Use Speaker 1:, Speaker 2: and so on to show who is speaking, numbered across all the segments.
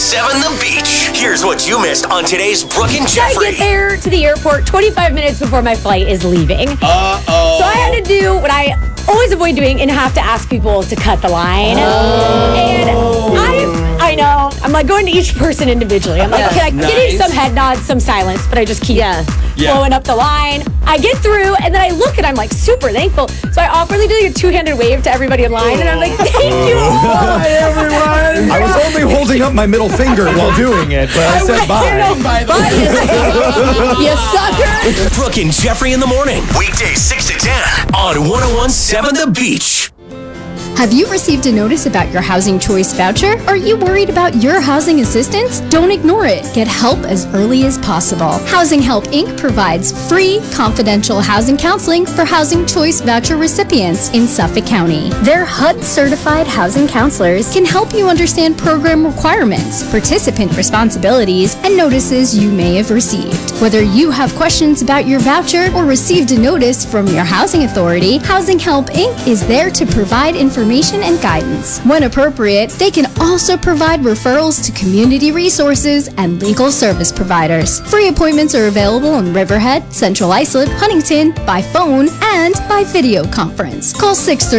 Speaker 1: 1017 The Beach. Here's what you missed on today's Brooke and Jeffrey.
Speaker 2: I get there to the airport 25 minutes before my flight is leaving.
Speaker 3: Uh-oh.
Speaker 2: So I had to do what I always avoid doing and have to ask people to cut the line. And I know. I'm like going to each person individually. I'm like, okay, I'm getting some head nods, some silence, but I just keep blowing up the line. I get through, and then I look, and I'm like super thankful. So I awkwardly do a two-handed wave to everybody in line, and I'm like, thank you all.
Speaker 3: Bye, everyone.
Speaker 4: I was only holding up my middle finger while doing it, but I said bye.
Speaker 2: Bye, you sucker.
Speaker 1: Brooke and Jeffrey in the morning. Weekdays 6 to 10 on 1017 The Beach.
Speaker 5: Have you received a notice about your Housing Choice voucher? Are you worried about your housing assistance? Don't ignore it. Get help as early as possible. Housing Help Inc. provides free, confidential housing counseling for Housing Choice voucher recipients in Suffolk County. Their HUD-certified housing counselors can help you understand program requirements, participant responsibilities, and notices you may have received. Whether you have questions about your voucher or received a notice from your housing authority, Housing Help Inc. is there to provide information and guidance. When appropriate, they can also provide referrals to community resources and legal service providers. Free appointments are available in Riverhead, Central Islip, Huntington, by phone, and by video conference. Call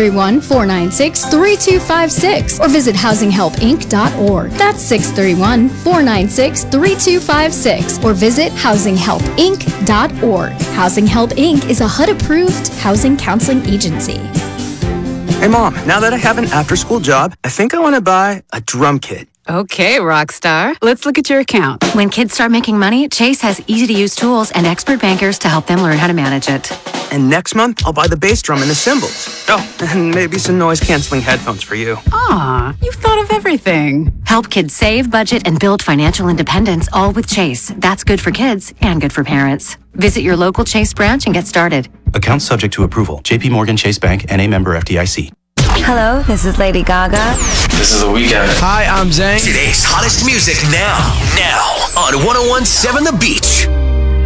Speaker 5: 631-496-3256 or visit housinghelpinc.org. That's 631-496-3256 or visit housinghelpinc.org. Housing Help Inc. is a HUD-approved housing counseling agency.
Speaker 6: Hey, Mom, now that I have an after-school job, I think I want to buy a drum kit.
Speaker 7: Okay, rock star. Let's look at your account.
Speaker 8: When kids start making money, Chase has easy-to-use tools and expert bankers to help them learn how to manage it.
Speaker 6: And next month, I'll buy the bass drum and the cymbals. Oh, and maybe some noise-canceling headphones for you.
Speaker 7: Aw, you've thought of everything.
Speaker 8: Help kids save, budget, and build financial independence, all with Chase. That's good for kids and good for parents. Visit your local Chase branch and get started.
Speaker 9: Account subject to approval. JP Morgan Chase Bank, N.A. member FDIC.
Speaker 10: Hello, this is Lady Gaga.
Speaker 11: This is The Weeknd.
Speaker 6: Hi, I'm Zayn.
Speaker 1: Today's hottest music now on 1017 The Beach.